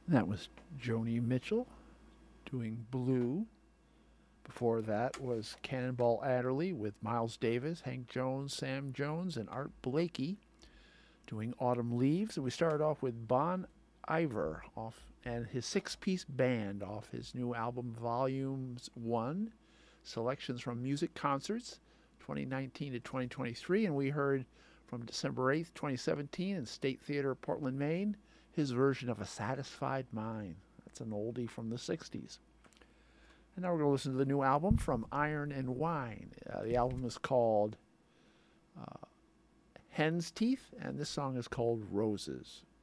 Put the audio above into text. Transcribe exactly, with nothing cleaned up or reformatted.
That was Joni Mitchell doing Blue. Before that was Cannonball Adderley with Miles Davis, Hank Jones, Sam Jones, and Art Blakey doing Autumn Leaves. And we started off with Bon Iver off and his six-piece band off his new album Volumes one, selections from music concerts twenty nineteen to twenty twenty-three. And we heard from December eighth, twenty seventeen in State Theater, Portland, Maine, his version of A Satisfied Mind. That's an oldie from the sixties. And now we're going to listen to the new album from Iron and Wine. Uh, the album is called uh, Hen's Teeth, and this song is called Roses.